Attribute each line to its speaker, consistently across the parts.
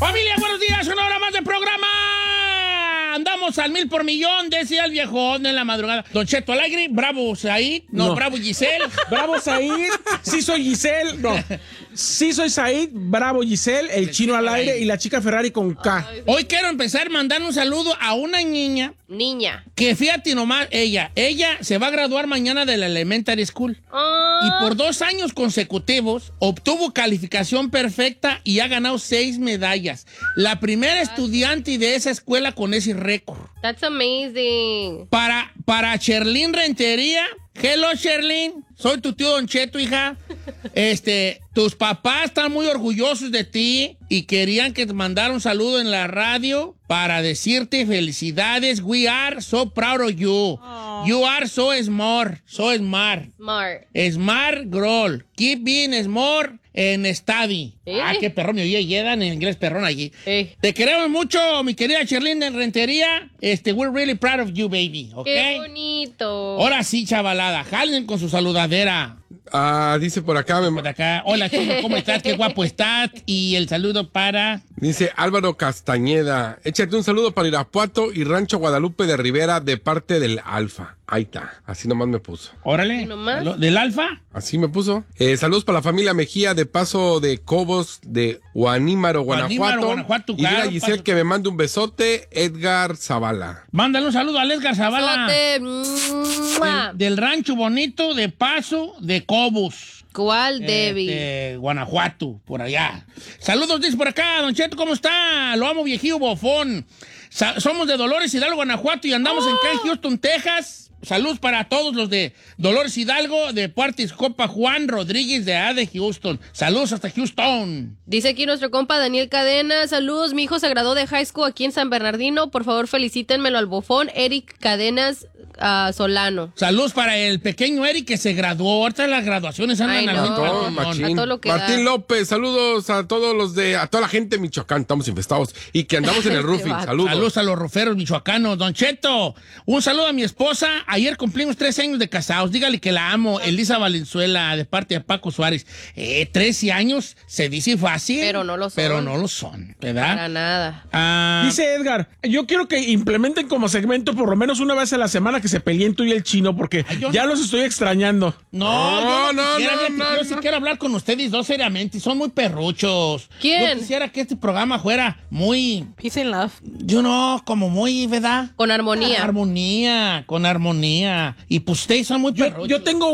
Speaker 1: Familia, buenos días, una hora más de programa. Andamos al 1000 por millón, decía el viejón en la madrugada. Don Cheto Alegre, bravo Said, no, bravo Giselle.
Speaker 2: Bravo Said, sí soy Giselle, no. Sí soy Said, bravo Giselle, el chino al aire y la chica Ferrari con K.
Speaker 1: Hoy quiero empezar mandando un saludo a una niña. Que fíjate nomás, ella se va a graduar mañana de la Elementary School. Y por 2 años consecutivos obtuvo calificación perfecta y ha ganado 6 medallas. La primera estudiante de esa escuela con ese récord.
Speaker 3: That's amazing.
Speaker 1: Para Sherlyn Rentería. Hello, Sherlyn. Soy tu tío Don Cheto, hija. Tus papás están muy orgullosos de ti y querían que te mandara un saludo en la radio para decirte felicidades. We are so proud of you. Oh. You are so smart. So smart. Smart girl. Keep being smart and study. Qué perrón me oía Yedan en inglés perrón allí. Te queremos mucho, mi querida Sherlyn de Rentería. We're really proud of you, baby. ¿Okay?
Speaker 3: Qué bonito.
Speaker 1: Ahora sí, chavalada. Jalen con su saludadera.
Speaker 4: Dice por acá.
Speaker 1: Hola, chino, ¿cómo estás? Qué guapo estás. Y el saludo para...
Speaker 4: Dice Álvaro Castañeda. Échate un saludo para Irapuato y Rancho Guadalupe de Rivera de parte del Alfa. Ahí está. Así nomás me puso.
Speaker 1: Órale. ¿Del Alfa?
Speaker 4: Así me puso. Saludos para la familia Mejía de Paso de Cobos de Guanímaro, Guanajuato. Y dile a Giselle que me mande un besote. Edgar Zavala.
Speaker 1: Mándale un saludo a Edgar Zavala. Del rancho bonito de Paso de Cobos.
Speaker 3: ¿Cuál, Debbie?
Speaker 1: Guanajuato, por allá. Saludos, dice por acá, Don Cheto, ¿cómo está? Lo amo, viejillo bofón. Somos de Dolores Hidalgo, Guanajuato, y andamos en Houston, Texas. Saludos para todos los de Dolores Hidalgo, de Partis Copa Juan Rodríguez de Houston. Saludos hasta Houston.
Speaker 3: Dice aquí nuestro compa Daniel Cadena. Saludos, mi hijo se graduó de high school aquí en San Bernardino. Por favor, felicítenmelo al bofón Eric Cadenas Solano.
Speaker 1: Saludos para el pequeño Eric que se graduó. Ahorita las graduaciones andan
Speaker 3: a todo lo que
Speaker 4: Martín López, saludos a todos a toda la gente de Michoacán. Estamos infestados y que andamos en el roofing.
Speaker 1: Saludos a los ruferos michoacanos. Don Cheto, un saludo a mi esposa. Ayer cumplimos 13 años de casados. Dígale que la amo. Elisa Valenzuela, de parte de Paco Suárez. 13 años se dice fácil.
Speaker 3: Pero no lo son.
Speaker 1: ¿Verdad?
Speaker 3: Para nada.
Speaker 2: Dice Edgar, yo quiero que implementen como segmento por lo menos una vez a la semana que se peleen tú y el chino, porque ya los estoy extrañando.
Speaker 1: No. Yo sí quiero hablar con ustedes dos seriamente. Son muy perruchos.
Speaker 3: ¿Quién?
Speaker 1: Yo quisiera que este programa fuera muy...
Speaker 5: Peace and love.
Speaker 1: Yo no, como muy, ¿verdad?
Speaker 3: Con armonía.
Speaker 1: Con armonía. Y pues ustedes son muy perruchos.
Speaker 2: Yo tengo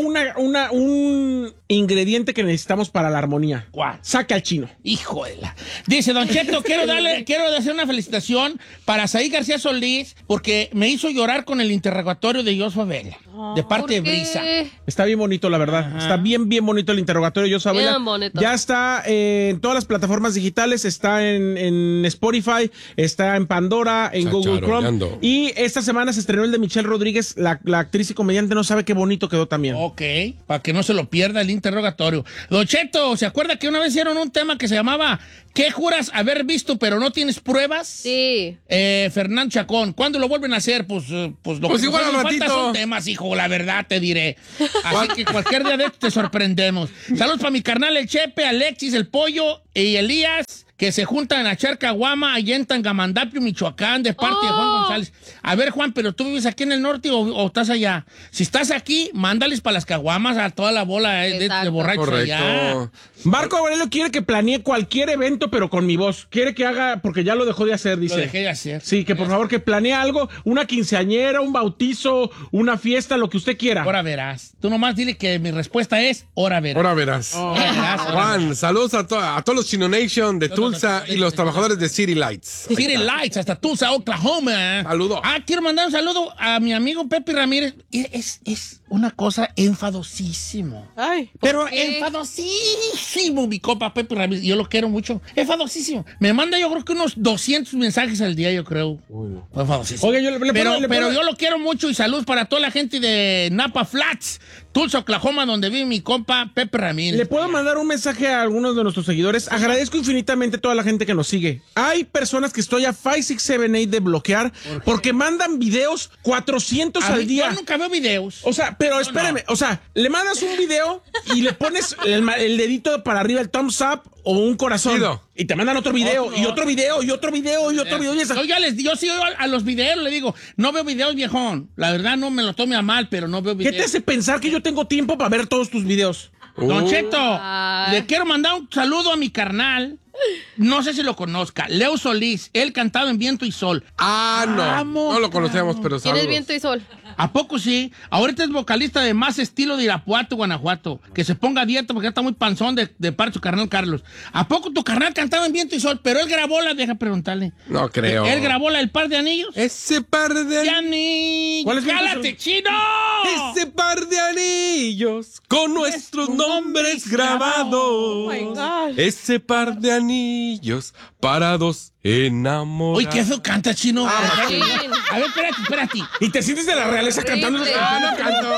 Speaker 2: un ingrediente que necesitamos para la armonía.
Speaker 1: ¿Cuál?
Speaker 2: Saca al chino.
Speaker 1: Hijo de la... Dice, Don Cheto, quiero hacer una felicitación para Said García Solís, porque me hizo llorar con el interrogatorio de Joshua Vela, de parte de Brisa.
Speaker 2: Está bien bonito, la verdad. Ajá. Está bien bonito el interrogatorio de Joshua Vela. Ya está en todas las plataformas digitales, está en Spotify, está en Pandora, en Google Chrome. Y esta semana se estrenó el de Michelle Rodríguez, la actriz y comediante. No sabe qué bonito quedó también.
Speaker 1: Ok, para que no se lo pierda el interrogatorio. Don Cheto, ¿se acuerda que una vez hicieron un tema que se llamaba ¿qué juras haber visto pero no tienes pruebas?
Speaker 3: Sí.
Speaker 1: Fernando Chacón, ¿cuándo lo vuelven a hacer? Pues lo que
Speaker 4: igual
Speaker 1: nos falta son temas, hijo, la verdad te diré. Así que cualquier día de esto te sorprendemos. Saludos para mi carnal el Chepe, Alexis, el Pollo y Elías, que se juntan a echar caguama allá en Tangamandapio, Michoacán, de parte de Juan González. A ver, Juan, ¿pero tú vives aquí en el norte o estás allá? Si estás aquí, mándales para las caguamas a toda la bola de borrachos allá.
Speaker 2: Marco Aurelio quiere que planee cualquier evento, pero con mi voz. Quiere que haga, porque ya lo dejó de hacer, dice.
Speaker 1: Lo dejé de hacer.
Speaker 2: Sí, que por favor que planee algo, una quinceañera, un bautizo, una fiesta, lo que usted quiera.
Speaker 1: Ahora verás. Tú nomás dile que mi respuesta es, ahora verás.
Speaker 4: Ahora verás. Juan, saludos a todos los Chino Nation de Tulsa y los trabajadores de City Lights.
Speaker 1: City Lights, hasta Tulsa, Oklahoma.
Speaker 4: Saludo.
Speaker 1: Quiero mandar un saludo a mi amigo Pepe Ramírez. Es una cosa enfadosísimo.
Speaker 5: Ay,
Speaker 1: pero enfadosísimo, mi copa Pepe Ramírez. Yo lo quiero mucho. Enfadosísimo. Me manda yo creo que unos 200 mensajes al día, yo creo. Enfadosísimo.
Speaker 2: Oye,
Speaker 1: pero yo lo quiero mucho y saludos para toda la gente de Napa Flats, Tulsa, Oklahoma, donde vive mi compa Pepe Ramírez.
Speaker 2: ¿Le puedo mandar un mensaje a algunos de nuestros seguidores? agradezco infinitamente a toda la gente que nos sigue. Hay personas que estoy a 5, 6, 7, 8 de bloquear porque mandan videos 400 al día.
Speaker 1: Yo nunca veo videos.
Speaker 2: O sea, pero espérame, o sea, le mandas un video y le pones el dedito para arriba, el thumbs up o un corazón. Y te mandan otro video, y otro video, y otro video, y otro video.
Speaker 1: Yo sí oigo a los videos, le digo, no veo videos, viejón. La verdad no me lo tome a mal, pero no veo videos.
Speaker 2: ¿Qué te hace pensar que yo tengo tiempo para ver todos tus videos?
Speaker 1: Don Cheto, le quiero mandar un saludo a mi carnal. No sé si lo conozca. Leo Solís, él cantaba en Viento y Sol.
Speaker 4: No lo conocemos, pero saludos.
Speaker 3: ¿Quién es Viento y Sol?
Speaker 1: ¿A poco sí? Ahorita es vocalista de Más Estilo de Irapuato, Guanajuato. Que se ponga a dieta porque ya está muy panzón de parte de su carnal Carlos. ¿A poco tu carnal cantaba en Viento y Sol? Pero él grabó deja preguntarle.
Speaker 4: No creo.
Speaker 1: ¿Él grabó el Par de Anillos?
Speaker 4: Ese par de
Speaker 1: anillos.
Speaker 2: ¿Cuál es
Speaker 1: ¡Cálate, chino!
Speaker 4: Ese par de anillos con nuestros nombres grabados.
Speaker 5: Oh my God.
Speaker 4: Ese par de anillos para dos enamorados.
Speaker 1: Uy, qué feo canta, chino.
Speaker 3: Sí.
Speaker 1: A ver, espérate.
Speaker 2: Y te sientes de la realeza cantando.
Speaker 3: Horrible.
Speaker 1: No cantó.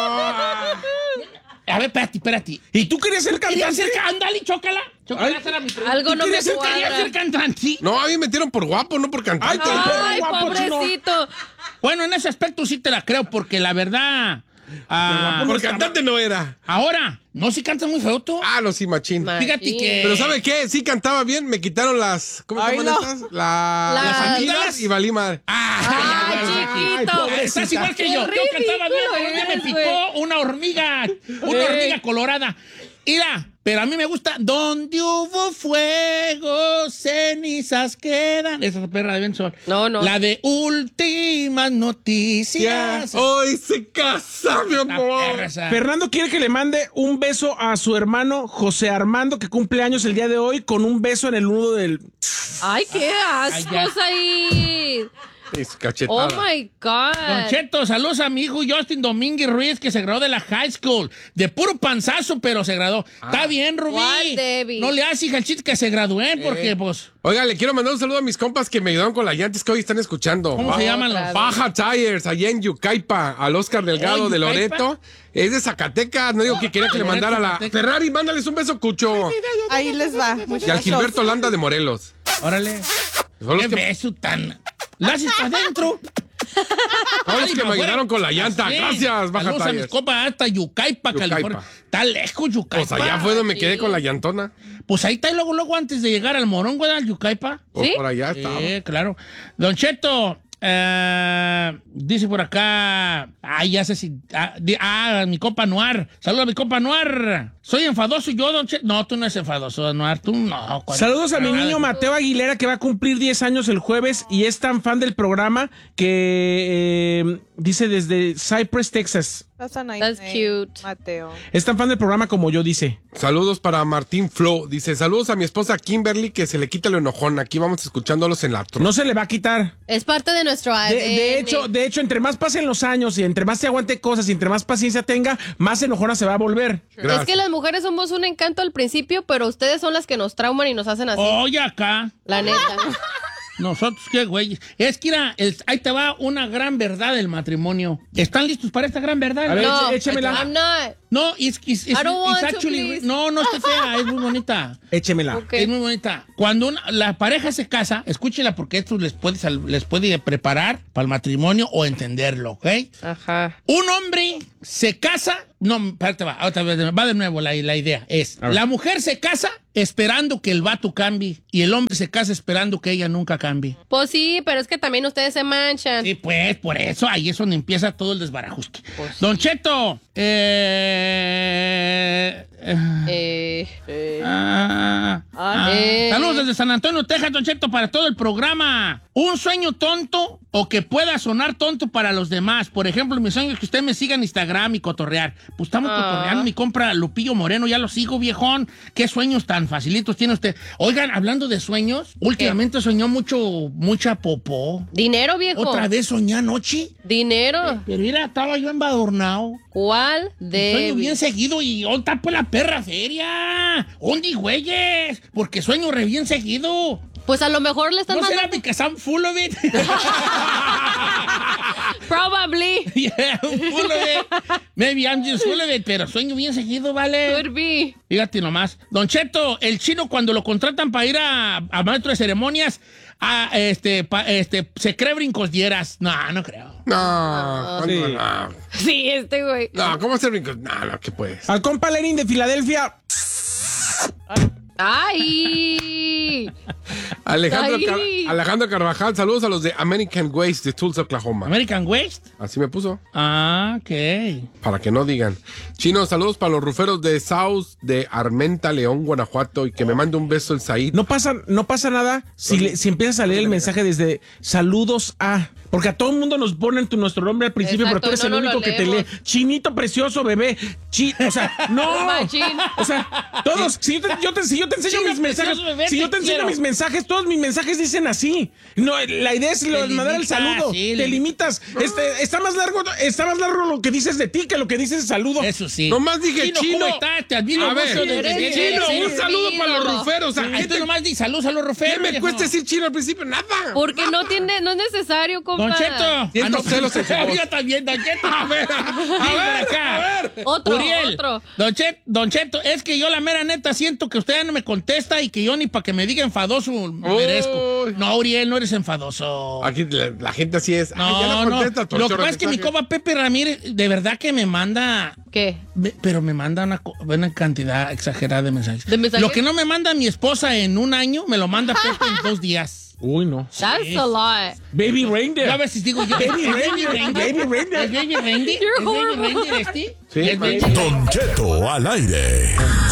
Speaker 1: A ver, espérate.
Speaker 2: ¿Y tú querías ser
Speaker 1: ¿Querías
Speaker 2: cantante?
Speaker 1: ser ándale, chócala.
Speaker 2: Ay,
Speaker 1: esa era mi pregunta.
Speaker 3: Algo no me
Speaker 1: ¿Querías
Speaker 3: cuadra.
Speaker 1: ser cantante?
Speaker 4: No, a mí me metieron por guapo, no por cantante.
Speaker 3: Ay, pobrecito.
Speaker 1: Bueno, en ese aspecto sí te la creo, porque la verdad...
Speaker 4: por cantante no era.
Speaker 1: Ahora, no, si cantas muy feo tú.
Speaker 4: No, sí, machín.
Speaker 1: Fíjate que...
Speaker 4: Pero ¿sabe qué? Sí cantaba bien, me quitaron las... ¿Cómo se llaman estas? Las amigas y valí madre.
Speaker 3: Chiquito.
Speaker 1: Estás igual que yo. Yo cantaba bien, pero un día me picó una hormiga colorada. Mira, pero a mí me gusta. Donde hubo fuego, cenizas quedan. Esa es la perra de Ben Sol.
Speaker 3: No.
Speaker 1: La de Últimas Noticias.
Speaker 4: Hoy se casa, mi amor.
Speaker 2: Fernando quiere que le mande un beso a su hermano José Armando, que cumple años el día de hoy, con un beso en el nudo del...
Speaker 3: Ay, qué asco, ahí.
Speaker 4: Es cachetada.
Speaker 3: Oh my God.
Speaker 1: Don Cheto, saludos a mi hijo Justin Domínguez Ruiz, que se graduó de la high school. De puro panzazo, pero se graduó. Está bien, Rubí.
Speaker 3: ¿Cuál, Debbie?
Speaker 1: No le hagas hija al chiste que se gradúen, porque pues...
Speaker 4: Oiga, le quiero mandar un saludo a mis compas que me ayudaron con las llantas que hoy están escuchando.
Speaker 1: ¿Cómo se llaman los?
Speaker 4: Baja Tires, allá en Yucaipa, al Oscar Delgado de Loreto. Es de Zacatecas, no digo que quería que le mandara a la Ferrari, mándales un beso, Cucho.
Speaker 5: Ahí les va.
Speaker 4: Y al Gilberto Landa de Morelos.
Speaker 1: Órale.
Speaker 4: Son los
Speaker 1: Qué
Speaker 4: que,
Speaker 1: beso tan... ¿La haces para adentro?
Speaker 4: son los que me ayudaron con la llanta.
Speaker 1: Sí.
Speaker 4: Gracias, Baja
Speaker 1: Saludos a mis
Speaker 4: Tires.
Speaker 1: compas hasta Yucaipa, California. Está lejos Yucaipa.
Speaker 4: Pues allá fue donde me quedé con la llantona.
Speaker 1: Pues ahí está y luego antes de llegar al Morongo, al Yucaipa.
Speaker 4: Pues
Speaker 3: ¿Sí?
Speaker 4: por allá estaba.
Speaker 1: Claro. Don Cheto, dice por acá, ya sé si, mi compa Noir. Saludos a mi compa Noir. Soy enfadoso yo, Don Cheto. No, tú no eres enfadoso, Noir, tú no.
Speaker 2: Saludos a mi niño Mateo Aguilera, que va a cumplir 10 años el jueves y es tan fan del programa que dice desde Cypress, Texas.
Speaker 5: That's a nice
Speaker 3: That's
Speaker 5: name,
Speaker 3: cute.
Speaker 5: Mateo.
Speaker 2: Es tan fan del programa como yo, dice.
Speaker 4: Saludos para Martín Flo. Dice, saludos a mi esposa Kimberly, que se le quita lo enojón. Aquí vamos escuchándolos en la troca.
Speaker 2: No se le va a quitar.
Speaker 3: Es parte de nuestro ADN.
Speaker 2: De hecho, entre más pasen los años y entre más se aguante cosas y entre más paciencia tenga, más enojona se va a volver.
Speaker 4: Gracias.
Speaker 3: Es que las mujeres somos un encanto al principio, pero ustedes son las que nos trauman y nos hacen así.
Speaker 1: Oye, acá.
Speaker 3: La neta.
Speaker 1: Nosotros, qué güey. Es que ahí te va una gran verdad del matrimonio. ¿Están listos para esta gran verdad?
Speaker 2: A ver,
Speaker 3: No,
Speaker 2: échemela.
Speaker 3: I'm not.
Speaker 1: No, it's
Speaker 3: I don't want to,
Speaker 1: actually...
Speaker 3: please.
Speaker 1: No está fea, es muy bonita.
Speaker 2: Échemela.
Speaker 3: Ok.
Speaker 1: Es muy bonita. Cuando la pareja se casa, escúchela porque esto les puede preparar para el matrimonio o entenderlo, ¿ok?
Speaker 3: Ajá.
Speaker 1: Un hombre se casa... No, espérate, va de nuevo la idea. La mujer se casa esperando que el vato cambie y el hombre se casa esperando que ella nunca cambie.
Speaker 3: Pues sí, pero es que también ustedes se manchan.
Speaker 1: Sí, pues, por eso, ahí es donde empieza todo el desbarajuste.
Speaker 3: Pues
Speaker 1: Don Cheto, saludos desde San Antonio, Texas, Don Cheto, para todo el programa. Un sueño tonto o que pueda sonar tonto para los demás. Por ejemplo, mi sueño es que usted me siga en Instagram y cotorrear. Pues estamos cotorreando, mi compra Lupillo Moreno, ya lo sigo, viejón. ¿Qué sueños tan facilitos tiene usted? Oigan, hablando de sueños, últimamente soñó mucha popó.
Speaker 3: Dinero, viejo.
Speaker 1: ¿Otra vez soñé anoche?
Speaker 3: Dinero.
Speaker 1: Pero mira, estaba yo embadurnado.
Speaker 3: ¿Cuál?
Speaker 1: Sueño bien seguido y ¿dónde está pues la perra feria? ¿Dónde, güeyes? Porque sueño re bien seguido.
Speaker 3: Pues a lo mejor le están
Speaker 1: ¿No será
Speaker 3: mandando...
Speaker 1: because I'm full of it?
Speaker 3: Probably.
Speaker 1: Yeah, maybe I'm just full of it, pero sueño bien seguido, ¿vale?
Speaker 3: Could be.
Speaker 1: Fíjate nomás. Don Cheto, el chino cuando lo contratan para ir a maestro de ceremonias, se cree brincos dieras. No creo.
Speaker 4: No.
Speaker 3: Sí, güey.
Speaker 4: No, ¿cómo hacer brincos? No, ¿qué puedes?
Speaker 2: Al compa Lenin de Filadelfia.
Speaker 3: ¡Ay!
Speaker 4: Alejandro Carvajal, saludos a los de American Waste de Tulsa, Oklahoma.
Speaker 1: ¿American Waste?
Speaker 4: Así me puso.
Speaker 1: Ah, ok.
Speaker 4: Para que no digan. Chino, saludos para los ruferos de South de Armenta, León, Guanajuato, y que me mande un beso el Said.
Speaker 2: No pasa nada si empiezas a leer el mensaje desde saludos a... Porque a todo el mundo nos ponen nuestro nombre al principio,
Speaker 3: exacto,
Speaker 2: pero tú eres el único que te lee. Chinito precioso, bebé. O sea, no. O sea, todos. Si yo te enseño mis mensajes.
Speaker 1: Bebé,
Speaker 2: si yo te enseño mis mensajes, todos mis mensajes dicen así. No, la idea es mandar el saludo. Sí, te limitas. Está más largo lo que dices de ti que lo que dices de saludo.
Speaker 1: Eso sí.
Speaker 4: Nomás dije Chino.
Speaker 1: ¿Cómo estás? Te admiro
Speaker 4: a ver,
Speaker 1: Chino,
Speaker 4: un saludo para los ruferos.
Speaker 1: Tú nomás di saludos a los ruferos.
Speaker 4: ¿Qué me cuesta decir Chino al principio? Nada.
Speaker 3: Porque no es necesario, compa.
Speaker 1: Don Cheto. Yo también, Don Cheto. A ver.
Speaker 3: Otro.
Speaker 1: Don Cheto, es que yo la mera neta siento que usted ya no me contesta y que yo ni para que me diga enfadoso merezco. No, Uriel, no eres enfadoso.
Speaker 4: Aquí la gente así es.
Speaker 1: No. Lo que pasa es que mi copa Pepe Ramírez de verdad que me manda...
Speaker 3: ¿Qué?
Speaker 1: Pero me manda una cantidad exagerada de mensajes. Lo que no me manda mi esposa en un año, me lo manda Pepe en 2 días.
Speaker 2: Uy, no.
Speaker 3: That's a lot.
Speaker 2: Baby Reindeer.
Speaker 1: A ver si digo yo. Baby Reindeer.
Speaker 3: You're horrible.
Speaker 1: ¿Es Baby Reindeer este?
Speaker 4: Sí,
Speaker 1: ¿Es Baby
Speaker 6: Don Cheto al aire.